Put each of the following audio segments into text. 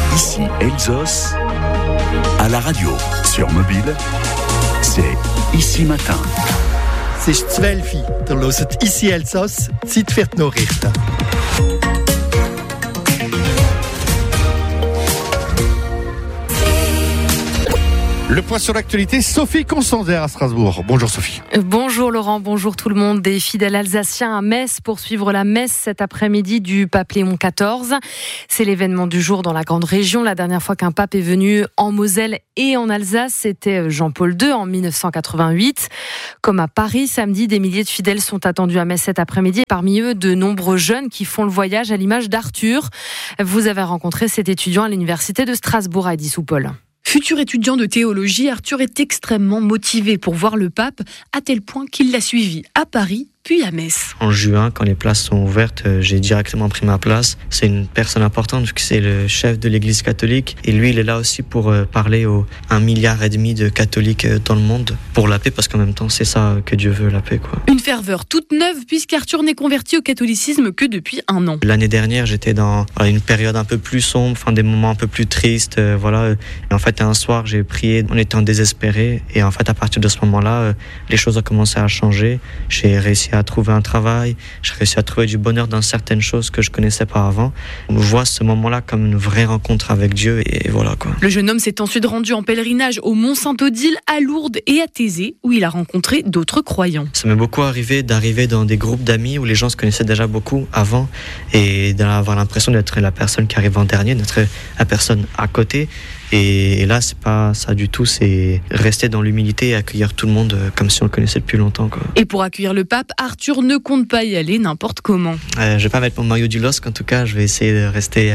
Ici Elsos, à la radio, sur mobile, c'est Ici Matin. Es ist 12 Uhr. Ihr hört «Ici Elsass», Zeit für die Nachrichten. Le point sur l'actualité, Sophie Constanzer à Strasbourg. Bonjour Sophie. Bonjour Laurent, bonjour tout le monde. Des fidèles alsaciens à Metz pour suivre la messe cet après-midi du pape Léon XIV. C'est l'événement du jour dans la grande région. La dernière fois qu'un pape est venu en Moselle et en Alsace, c'était Jean-Paul II en 1988. Comme à Paris, samedi, des milliers de fidèles sont attendus à Metz cet après-midi. Parmi eux, de nombreux jeunes qui font le voyage à l'image d'Arthur. Vous avez rencontré cet étudiant à l'université de Strasbourg à Eddy-sous-Paul. Futur étudiant de théologie, Arthur est extrêmement motivé pour voir le pape, à tel point qu'il l'a suivi à Paris, puis à Metz. En juin, quand les places sont ouvertes, j'ai directement pris ma place. C'est une personne importante, vu que c'est le chef de l'Église catholique. Et lui, il est là aussi pour parler aux 1,5 milliard de catholiques dans le monde, pour la paix, parce qu'en même temps, c'est ça que Dieu veut, la paix, quoi. Une ferveur toute neuve, puisqu'Arthur n'est converti au catholicisme que depuis 1 an. L'année dernière, j'étais dans une période un peu plus sombre, des moments un peu plus tristes, voilà. Et en fait, un soir, j'ai prié en étant désespéré. Et en fait, à partir de ce moment-là, les choses ont commencé à changer. J'ai réussi à trouver un travail, j'ai réussi à trouver du bonheur dans certaines choses que je connaissais pas avant. On voit ce moment-là comme une vraie rencontre avec Dieu et voilà quoi. Le jeune homme s'est ensuite rendu en pèlerinage au Mont Saint-Odile, à Lourdes et à Thésée, où il a rencontré d'autres croyants. Ça m'est beaucoup arrivé d'arriver dans des groupes d'amis où les gens se connaissaient déjà beaucoup avant et d'avoir l'impression d'être la personne qui arrive en dernier, d'être la personne à côté. Et là, c'est pas ça du tout, c'est rester dans l'humilité et accueillir tout le monde comme si on le connaissait depuis longtemps, quoi. Et pour accueillir le pape, Arthur ne compte pas y aller n'importe comment. Je vais pas mettre mon maillot du LOSC, en tout cas, je vais essayer de rester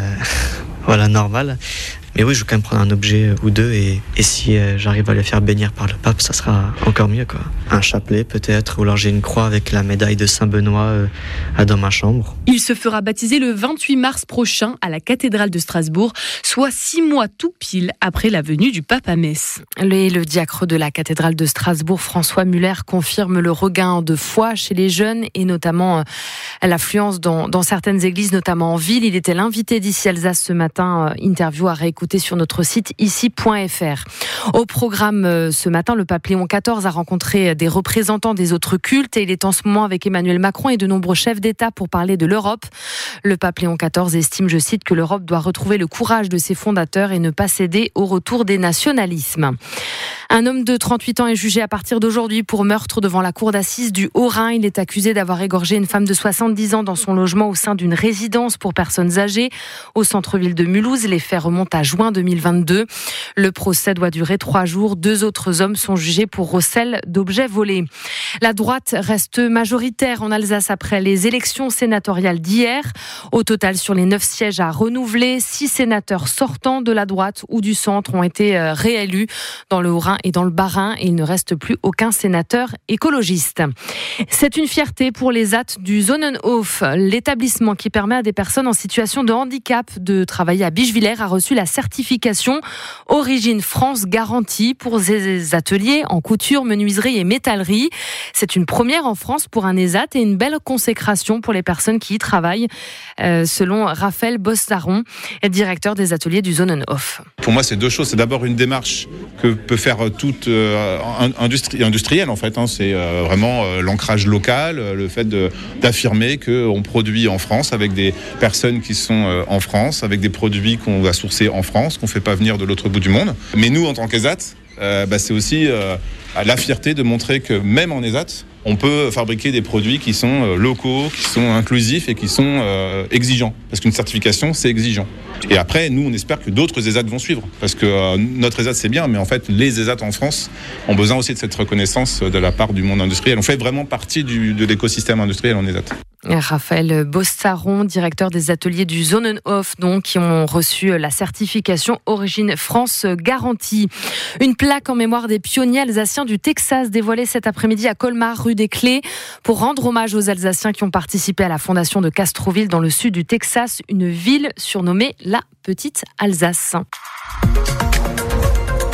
normal. Mais oui, je vais quand même prendre un objet ou deux et si j'arrive à les faire bénir par le pape, ça sera encore mieux, quoi. Un chapelet peut-être, ou alors j'ai une croix avec la médaille de Saint-Benoît dans ma chambre. Il se fera baptiser le 28 mars prochain à la cathédrale de Strasbourg, soit 6 mois tout pile après la venue du pape à Metz. Le diacre de la cathédrale de Strasbourg, François Muller, confirme le regain de foi chez les jeunes et notamment l'affluence dans certaines églises, notamment en ville. Il était l'invité d'Ici Alsace ce matin, interview à réécouter sur notre site ici.fr. Au programme ce matin, le pape Léon XIV a rencontré des représentants des autres cultes et il est en ce moment avec Emmanuel Macron et de nombreux chefs d'État pour parler de l'Europe. Le pape Léon XIV estime, je cite, que l'Europe doit retrouver le courage de ses fondateurs et ne pas céder au retour des nationalismes. Un homme de 38 ans est jugé à partir d'aujourd'hui pour meurtre devant la cour d'assises du Haut-Rhin. Il est accusé d'avoir égorgé une femme de 70 ans dans son logement au sein d'une résidence pour personnes âgées au centre-ville de Mulhouse. Les faits remontent à juin 2022. Le procès doit durer 3 jours. 2 autres hommes sont jugés pour recel d'objets volés. La droite reste majoritaire en Alsace après les élections sénatoriales d'hier. Au total, sur les 9 sièges à renouveler, 6 sénateurs sortants de la droite ou du centre ont été réélus dans le Haut-Rhin et dans le Bas-Rhin, et il ne reste plus aucun sénateur écologiste. C'est une fierté pour les AT du Sonnenhof. L'établissement qui permet à des personnes en situation de handicap de travailler à Bischwiller a reçu la certification Origine France Garantie pour ses ateliers en couture, menuiserie et métallerie. C'est une première en France pour un ESAT et une belle consécration pour les personnes qui y travaillent, selon Raphaël Bossaron, directeur des ateliers du Sonnenhof. Pour moi, c'est 2 choses. C'est d'abord une démarche que peut faire toute industrielle, en fait. C'est vraiment l'ancrage local, le fait d'affirmer qu'on produit en France avec des personnes qui sont en France, avec des produits qu'on va sourcer en France, qu'on ne fait pas venir de l'autre bout du monde. Mais nous, en tant qu'ESAT, c'est aussi la fierté de montrer que même en ESAT, on peut fabriquer des produits qui sont locaux, qui sont inclusifs et qui sont exigeants. Parce qu'une certification, c'est exigeant. Et après, nous, on espère que d'autres ESAT vont suivre. Parce que notre ESAT, c'est bien, mais en fait, les ESAT en France ont besoin aussi de cette reconnaissance de la part du monde industriel. On fait vraiment partie de l'écosystème industriel en ESAT. Raphaël Bossaron, directeur des ateliers du Sonnenhof, donc, qui ont reçu la certification Origine France Garantie. Une plaque en mémoire des pionniers alsaciens du Texas dévoilée cet après-midi à Colmar, rue des Clés, pour rendre hommage aux Alsaciens qui ont participé à la fondation de Castroville dans le sud du Texas, une ville surnommée la Petite Alsace.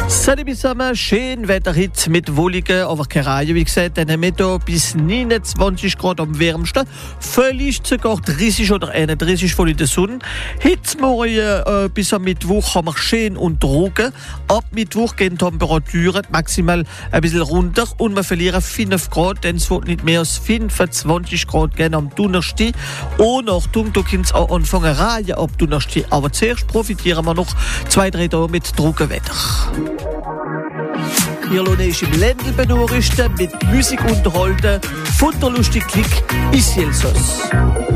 Salut zusammen, schön Wetter heute mit wolligen, aber keine Reihe, wie gesagt, dann haben wir hier bis 29 Grad am wärmsten, vielleicht sogar 30 oder 31 voll in der Sonne. Heute morgen bis am Mittwoch haben wir schön und trocken. Ab Mittwoch gehen die Temperaturen maximal ein bisschen runter und wir verlieren 5 Grad, denn es wird nicht mehr als 25 Grad gehen am Donnerstag. Und Achtung, da kann es auch anfangen Reihe ab Donnerstag, aber zuerst profitieren wir noch 2-3 Tage mit Trockenwetter. Ihr lohnt euch im Ländl benachrichtigen, mit Musik unterhalten, von der lustig Klick bis Elsass.